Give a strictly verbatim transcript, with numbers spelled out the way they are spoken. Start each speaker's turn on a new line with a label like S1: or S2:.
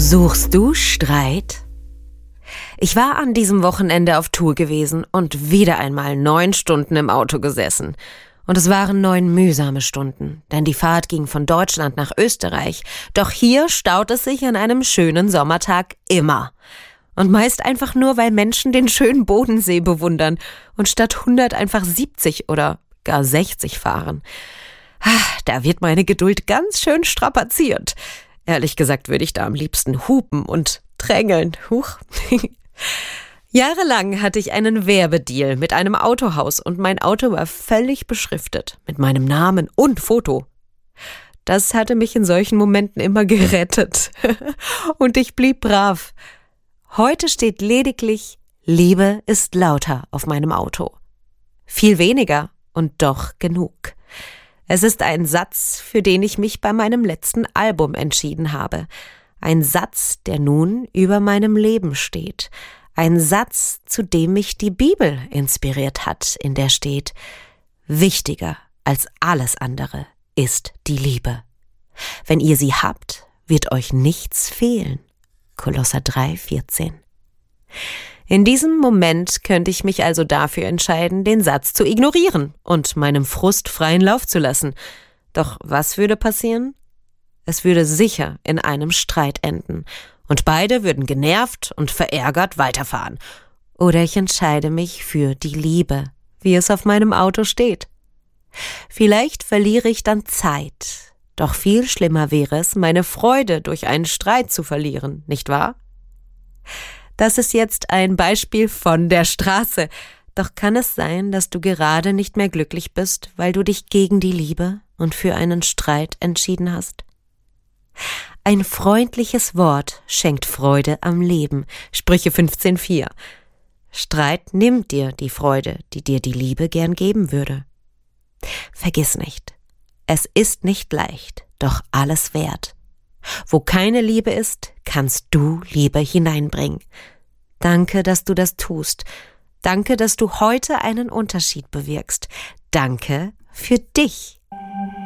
S1: Suchst du Streit? Ich war an diesem Wochenende auf Tour gewesen und wieder einmal neun Stunden im Auto gesessen. Und es waren neun mühsame Stunden, denn die Fahrt ging von Deutschland nach Österreich. Doch hier staut es sich an einem schönen Sommertag immer. Und meist einfach nur, weil Menschen den schönen Bodensee bewundern und statt hundert einfach siebzig oder gar sechzig fahren. Da wird meine Geduld ganz schön strapaziert. Ehrlich gesagt würde ich da am liebsten hupen und drängeln. Huch. Jahrelang hatte ich einen Werbedeal mit einem Autohaus und mein Auto war völlig beschriftet mit meinem Namen und Foto. Das hatte mich in solchen Momenten immer gerettet. Und ich blieb brav. Heute steht lediglich Liebe ist lauter auf meinem Auto. Viel weniger und doch genug. Es ist ein Satz, für den ich mich bei meinem letzten Album entschieden habe. Ein Satz, der nun über meinem Leben steht. Ein Satz, zu dem mich die Bibel inspiriert hat, in der steht: Wichtiger als alles andere ist die Liebe. Wenn ihr sie habt, wird euch nichts fehlen. Kolosser drei, vierzehn. In diesem Moment könnte ich mich also dafür entscheiden, den Satz zu ignorieren und meinem Frust freien Lauf zu lassen. Doch was würde passieren? Es würde sicher in einem Streit enden und beide würden genervt und verärgert weiterfahren. Oder ich entscheide mich für die Liebe, wie es auf meinem Auto steht. Vielleicht verliere ich dann Zeit, doch viel schlimmer wäre es, meine Freude durch einen Streit zu verlieren, nicht wahr? Das ist jetzt ein Beispiel von der Straße. Doch kann es sein, dass du gerade nicht mehr glücklich bist, weil du dich gegen die Liebe und für einen Streit entschieden hast? Ein freundliches Wort schenkt Freude am Leben. Sprüche fünfzehn, vier. Streit nimmt dir die Freude, die dir die Liebe gern geben würde. Vergiss nicht, es ist nicht leicht, doch alles wert. Wo keine Liebe ist, kannst du Liebe hineinbringen. Danke, dass du das tust. Danke, dass du heute einen Unterschied bewirkst. Danke für dich.